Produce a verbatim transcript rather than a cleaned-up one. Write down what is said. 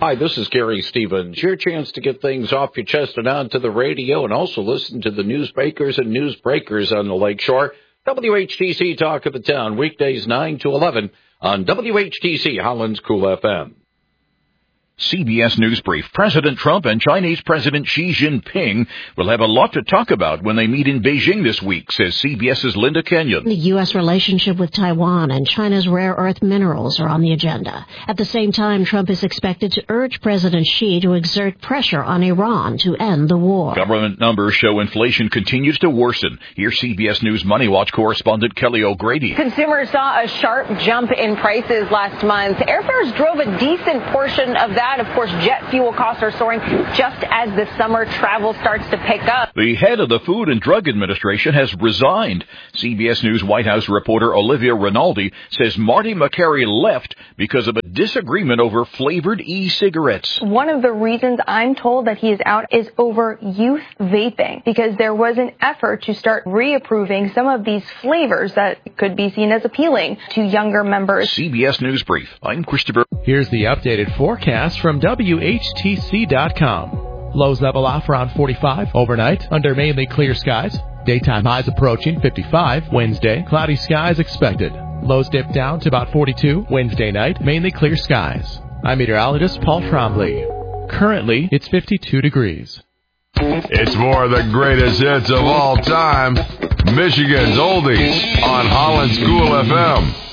Hi, this is Gary Stevens. Your chance to get things off your chest and onto the radio, and also listen to the newsmakers and newsbreakers on the Lakeshore. W H T C Talk of the Town, weekdays nine to eleven on W H T C Holland's Cool F M. C B S News Brief. President Trump and Chinese President Xi Jinping will have a lot to talk about when they meet in Beijing this week, says CBS's Linda Kenyon. The U S relationship with Taiwan and China's rare earth minerals are on the agenda. At the same time, Trump is expected to urge President Xi to exert pressure on Iran to end the war. Government numbers show inflation continues to worsen. Here's C B S News Money Watch correspondent Kelly O'Grady. Consumers saw a sharp jump in prices last month. Airfares drove a decent portion of that. Of course, jet fuel costs are soaring just as the summer travel starts to pick up. The head of the Food and Drug Administration has resigned. C B S News White House reporter Olivia Rinaldi says Marty Makary left because of a disagreement over flavored e-cigarettes. One of the reasons I'm told that he is out is over youth vaping, because there was an effort to start reapproving some of these flavors that could be seen as appealing to younger members. C B S News Brief. I'm Christopher. Here's the updated forecast from W H T C dot com. Lows level off around forty-five overnight under mainly clear skies. Daytime highs approaching fifty-five. Wednesday, cloudy skies expected. Lows dip down to about forty-two. Wednesday night, mainly clear skies. I'm meteorologist Paul Trombley. Currently, it's fifty-two degrees. It's more of the greatest hits of all time. Michigan's Oldies on Holland's Cool F M.